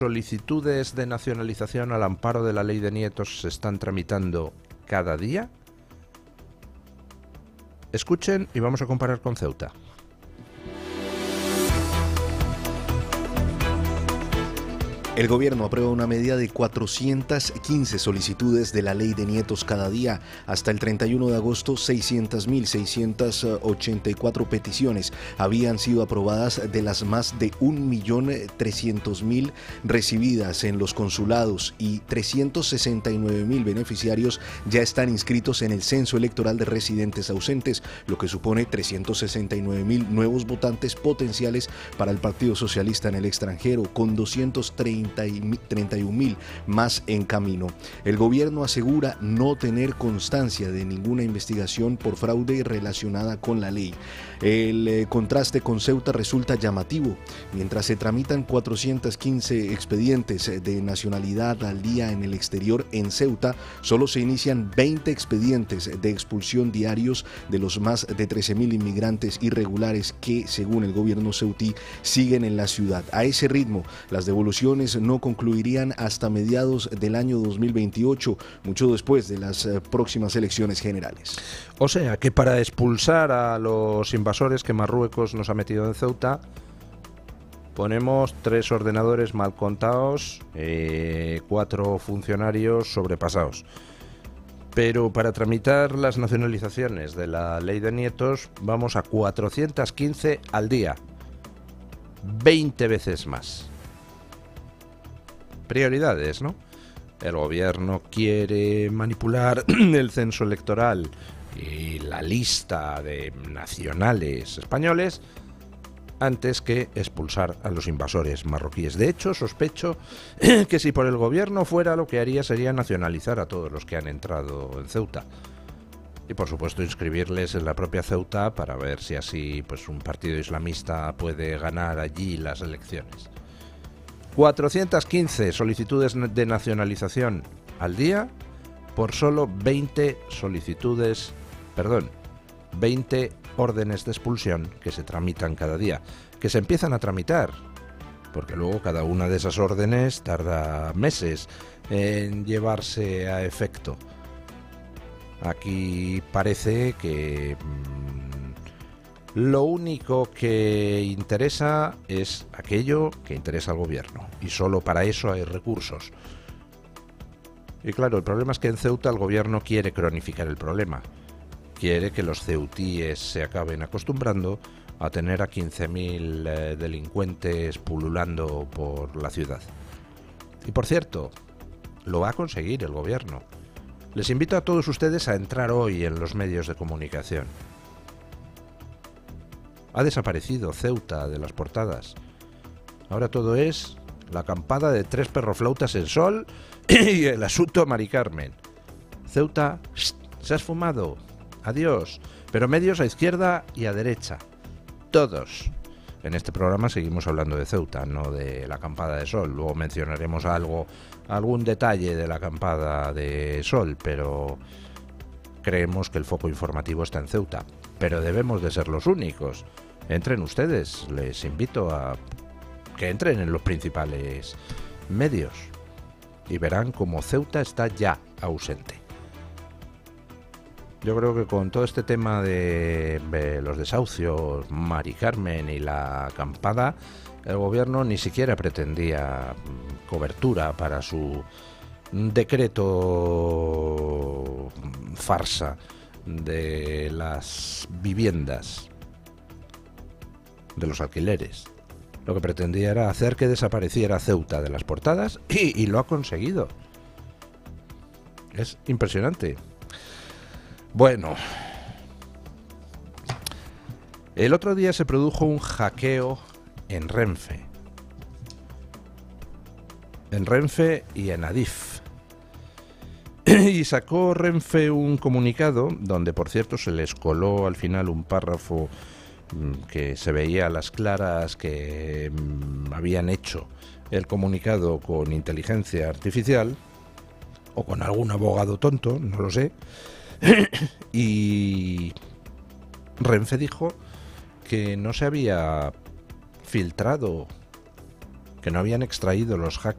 ¿Solicitudes de nacionalización al amparo de la ley de nietos se están tramitando cada día? Escuchen y vamos a comparar con Ceuta. El gobierno aprueba una media de 415 solicitudes de la ley de nietos cada día. Hasta el 31 de agosto, 600.684 peticiones habían sido aprobadas de las más de 1.300.000 recibidas en los consulados y 369.000 beneficiarios ya están inscritos en el censo electoral de residentes ausentes, lo que supone 369.000 nuevos votantes potenciales para el Partido Socialista en el extranjero, con 231.000 más en camino. El gobierno asegura no tener constancia de ninguna investigación por fraude relacionada con la ley. El contraste con Ceuta resulta llamativo. Mientras se tramitan 415 expedientes de nacionalidad al día en el exterior, en Ceuta solo se inician 20 expedientes de expulsión diarios de los más de 13.000 inmigrantes irregulares que, según el gobierno ceutí, siguen en la ciudad. A ese ritmo, las devoluciones no concluirían hasta mediados del año 2028, mucho después de las próximas elecciones generales. O sea que para expulsar a los invasores que Marruecos nos ha metido en Ceuta, ponemos 3 ordenadores mal contados, 4 funcionarios sobrepasados. Pero para tramitar las nacionalizaciones de la ley de nietos vamos a 415 al día, 20 veces más. Prioridades, ¿no? El gobierno quiere manipular el censo electoral y la lista de nacionales españoles antes que expulsar a los invasores marroquíes. De hecho, sospecho que si por el gobierno fuera, lo que haría sería nacionalizar a todos los que han entrado en Ceuta. Y por supuesto inscribirles en la propia Ceuta para ver si así pues un partido islamista puede ganar allí las elecciones. 415 solicitudes de nacionalización al día por solo 20 órdenes de expulsión que se tramitan cada día, que se empiezan a tramitar, porque luego cada una de esas órdenes tarda meses en llevarse a efecto. Aquí parece que lo único que interesa es aquello que interesa al gobierno, y solo para eso hay recursos. Y claro, el problema es que en Ceuta el gobierno quiere cronificar el problema. Quiere que los ceutíes se acaben acostumbrando a tener a 15.000 delincuentes pululando por la ciudad. Y por cierto, lo va a conseguir el gobierno. Les invito a todos ustedes a entrar hoy en los medios de comunicación. Ha desaparecido Ceuta de las portadas. Ahora todo es la acampada de 3 perroflautas en Sol y el asunto Mari Carmen. Ceuta, se ha esfumado. Adiós. Pero medios a izquierda y a derecha. Todos. En este programa seguimos hablando de Ceuta, no de la acampada de Sol. Luego mencionaremos algún detalle de la acampada de Sol, pero creemos que el foco informativo está en Ceuta. Pero debemos de ser los únicos. Entren ustedes, les invito a que entren en los principales medios y verán cómo Ceuta está ya ausente. Yo creo que con todo este tema de los desahucios, Mari Carmen y la acampada, el gobierno ni siquiera pretendía cobertura para su decreto farsa de las viviendas, de los alquileres. Lo que pretendía era hacer que desapareciera Ceuta de las portadas y lo ha conseguido. Es impresionante. Bueno, el otro día se produjo un hackeo en Renfe. En Renfe y en Adif. Y sacó Renfe un comunicado donde, por cierto, se les coló al final un párrafo que se veía a las claras que habían hecho el comunicado con inteligencia artificial o con algún abogado tonto, no lo sé. Y Renfe dijo que no se había filtrado, que no habían extraído los